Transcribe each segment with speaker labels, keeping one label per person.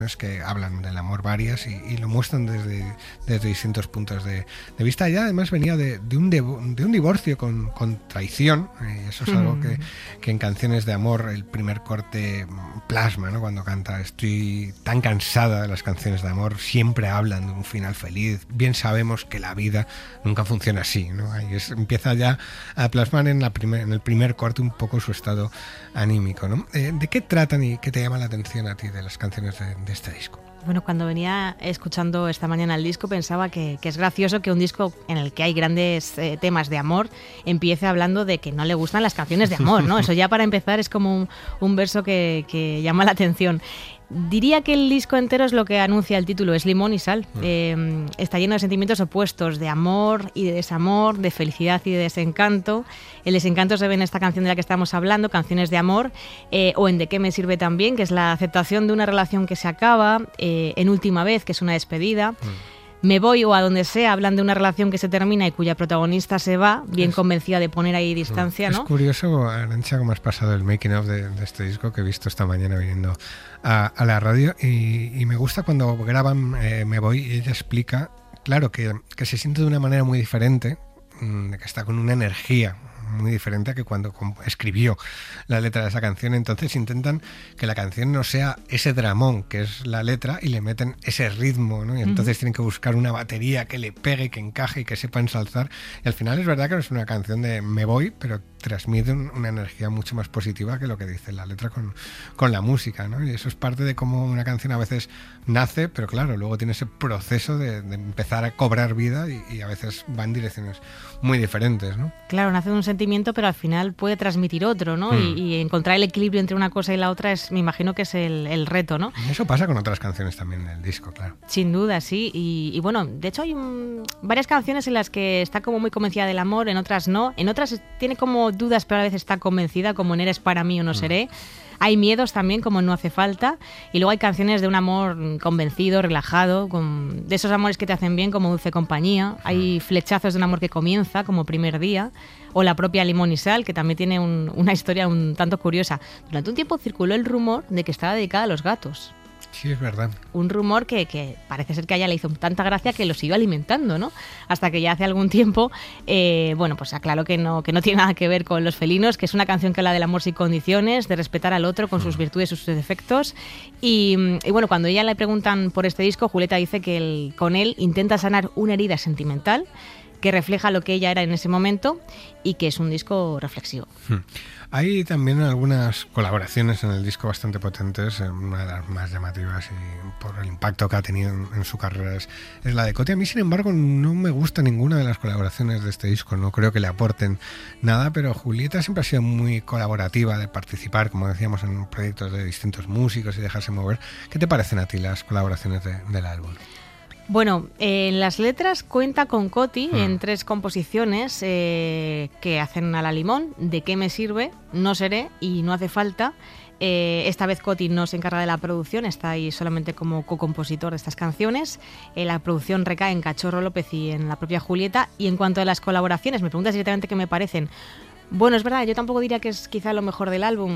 Speaker 1: que hablan del amor varias y lo muestran desde distintos puntos de vista. Ella además venía de un divorcio con traición, y eso es algo que en canciones de amor el primer corte plasma, ¿no? Cuando canta: estoy tan cansada de las canciones de amor, siempre hablan de un final feliz, bien sabemos que la vida nunca funciona así, ¿no? Ahí empieza ya a plasmar en el primer corte un poco su estado anímico, ¿no? ¿De qué tratan y qué te llama la atención a ti de las canciones de este disco?
Speaker 2: Bueno, cuando venía escuchando esta mañana el disco pensaba que es gracioso que un disco en el que hay grandes temas de amor empiece hablando de que no le gustan las canciones de amor, ¿no? Eso ya para empezar es como un verso que llama la atención. Diría que el disco entero es lo que anuncia el título, es limón y sal. Está lleno de sentimientos opuestos, de amor y de desamor, de felicidad y de desencanto. El desencanto se ve en esta canción de la que estamos hablando, Canciones de amor, o en De qué me sirve también, que es la aceptación de una relación que se acaba, en Última vez, que es una despedida. Me voy o a donde sea, hablan de una relación que se termina y cuya protagonista se va, bien convencida de poner ahí distancia, ¿no?
Speaker 1: Es curioso, Arantxa, cómo has pasado el making of de este disco que he visto esta mañana viniendo a la radio, y me gusta cuando graban Me voy y ella explica, claro, que se siente de una manera muy diferente, que está con una energía muy diferente a que cuando escribió la letra de esa canción. Entonces intentan que la canción no sea ese dramón que es la letra y le meten ese ritmo, ¿no? Y entonces tienen que buscar una batería que le pegue, que encaje y que sepa ensalzar. Y al final es verdad que no es una canción de me voy, pero transmite una energía mucho más positiva que lo que dice la letra con la música, ¿no? Y eso es parte de cómo una canción a veces nace, pero claro, luego tiene ese proceso de empezar a cobrar vida y a veces va en direcciones muy diferentes, ¿no?
Speaker 2: Claro, nace de un sentimiento, pero al final puede transmitir otro, ¿no? Y encontrar el equilibrio entre una cosa y la otra me imagino que es el reto, ¿no?
Speaker 1: Y eso pasa con otras canciones también del disco, claro.
Speaker 2: Sin duda, sí. Y bueno, de hecho hay varias canciones en las que está como muy convencida del amor, en otras no. En otras tiene como dudas, pero a veces está convencida, como en Eres para mí o No seré. Hay miedos también, como No hace falta. Y luego hay canciones de un amor convencido, relajado, de esos amores que te hacen bien, como Dulce compañía. Hay flechazos de un amor que comienza, como Primer día. O la propia Limón y sal, que también tiene una historia un tanto curiosa. Durante un tiempo circuló el rumor de que estaba dedicada a los gatos.
Speaker 1: Sí, es verdad.
Speaker 2: Un rumor que parece ser que a ella le hizo tanta gracia que lo siguió alimentando, ¿no? Hasta que ya hace algún tiempo, bueno, pues aclaró que no tiene nada que ver con los felinos, que es una canción que habla del amor sin condiciones, de respetar al otro con sus virtudes y sus defectos. Y bueno, cuando ella le preguntan por este disco, Julieta dice que con él intenta sanar una herida sentimental que refleja lo que ella era en ese momento y que es un disco reflexivo.
Speaker 1: Hay también algunas colaboraciones en el disco bastante potentes. Una de las más llamativas y por el impacto que ha tenido en su carrera es la de Coti. A mí, sin embargo, no me gusta ninguna de las colaboraciones de este disco. No creo que le aporten nada, pero Julieta siempre ha sido muy colaborativa, de participar, como decíamos, en proyectos de distintos músicos y dejarse mover. ¿Qué te parecen a ti las colaboraciones del álbum?
Speaker 2: Bueno, en las letras cuenta con Coti en 3 composiciones que hacen a la limón: De qué me sirve, No seré y No hace falta. Esta vez Coti no se encarga de la producción, está ahí solamente como co-compositor de estas canciones. La producción recae en Cachorro López y en la propia Julieta. Y en cuanto a las colaboraciones, me preguntas directamente qué me parecen. Bueno, es verdad, yo tampoco diría que es quizá lo mejor del álbum.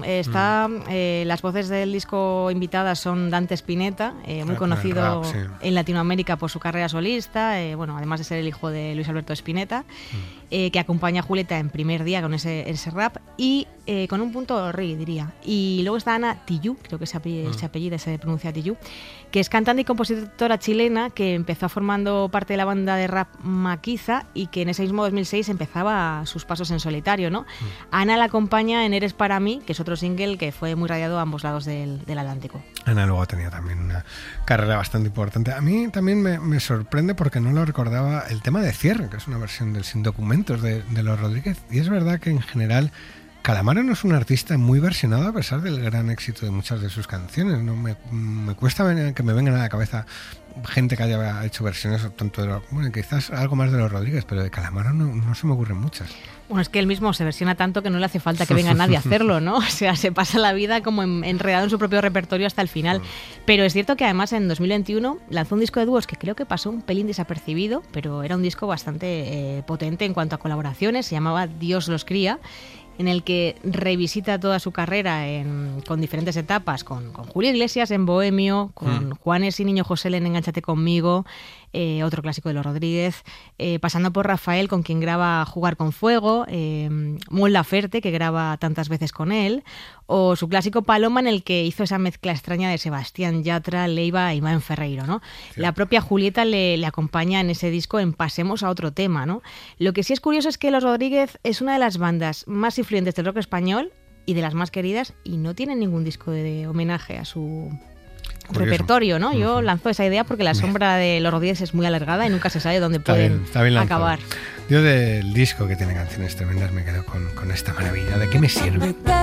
Speaker 2: Las voces del disco invitadas son Dante Spinetta, muy conocido
Speaker 1: rap, sí,
Speaker 2: en Latinoamérica por su carrera solista, bueno, además de ser el hijo de Luis Alberto Spinetta, que acompaña a Julieta en Primer día con ese rap y con un punto reggae, diría. Y luego está Ana Tijoux, creo que se apellida, se pronuncia Tijoux, que es cantante y compositora chilena que empezó formando parte de la banda de rap Maquisa y que en ese mismo 2006 empezaba sus pasos en solitario, ¿no? Ana la acompaña en Eres para mí, que es otro single que fue muy radiado a ambos lados del Atlántico.
Speaker 1: Ana luego tenía también una carrera bastante importante. A mí también me sorprende porque no lo recordaba el tema de Cierre, que es una versión del Sin Documentos de Los Rodríguez, y es verdad que en general Calamaro no es un artista muy versionado a pesar del gran éxito de muchas de sus canciones. No me cuesta que me vengan a la cabeza gente que haya hecho versiones tanto de bueno, quizás algo más de Los Rodríguez, pero de Calamaro no se me ocurren muchas.
Speaker 2: Bueno, es que él mismo se versiona tanto que no le hace falta que venga nadie a hacerlo, ¿no? O sea, se pasa la vida como enredado en su propio repertorio hasta el final. Pero es cierto que además en 2021 lanzó un disco de dúos que creo que pasó un pelín desapercibido, pero era un disco bastante potente en cuanto a colaboraciones, se llamaba Dios los cría. en el que revisita toda su carrera con diferentes etapas, con Julio Iglesias en Bohemio, con Juanes y Niño José en Engánchate conmigo, otro clásico de los Rodríguez, pasando por Rafael, con quien graba Jugar con Fuego, Mon Laferte, que graba tantas veces con él, o su clásico Paloma, en el que hizo esa mezcla extraña de Sebastián Yatra, Leiva e Iván Ferreiro, ¿no? Sí. La propia Julieta le acompaña en ese disco en Pasemos a otro tema, ¿no? Lo que sí es curioso es que Los Rodríguez es una de las bandas más influyentes del rock español y de las más queridas, y no tienen ningún disco de homenaje a su repertorio, ¿no? Yo lanzo esa idea porque la sombra de Los Rodríguez es muy alargada y nunca se sabe dónde pueden acabar.
Speaker 1: Yo del disco, que tiene canciones tremendas, me quedo con esta maravilla. ¿De qué me sirve?